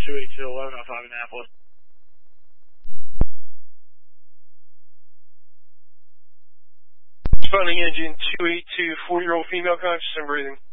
282 1105 Annapolis. Responding engine 282, 4-year-old female conscious and breathing.